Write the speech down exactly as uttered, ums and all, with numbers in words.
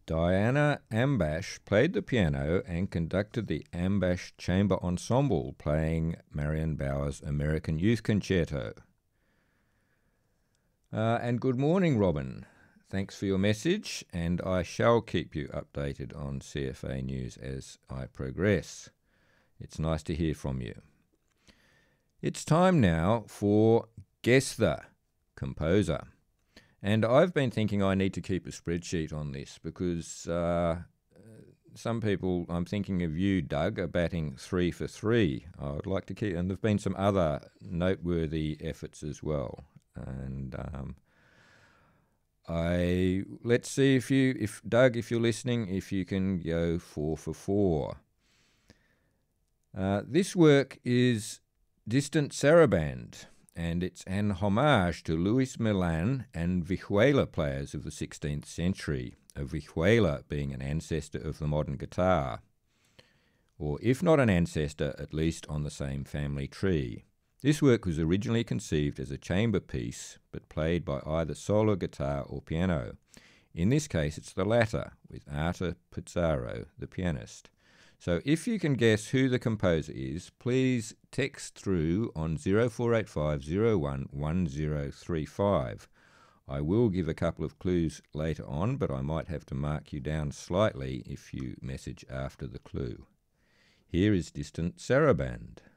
Diana Ambash played the piano and conducted the Ambash Chamber Ensemble, playing Marion Bauer's American Youth Concerto. Uh, and good morning, Robin. Thanks for your message, and I shall keep you updated on C F A news as I progress. It's nice to hear from you. It's time now for Guess the Composer. And I've been thinking I need to keep a spreadsheet on this because uh, some people, I'm thinking of you, Doug, are batting three for three. I would like to keep, and there have been some other noteworthy efforts as well. And um, I let's see if you, if Doug, if you're listening, if you can go four for four. Uh, this work is Distant Saraband, and it's an homage to Luis Milan and vihuela players of the sixteenth century, a vihuela being an ancestor of the modern guitar, or if not an ancestor, at least on the same family tree. This work was originally conceived as a chamber piece, but played by either solo guitar or piano. In this case, it's the latter, with Artur Pizarro, the pianist. So if you can guess who the composer is, please text through on zero four eight five zero one one zero three five. I will give a couple of clues later on, but I might have to mark you down slightly if you message after the clue. Here is Distant Saraband.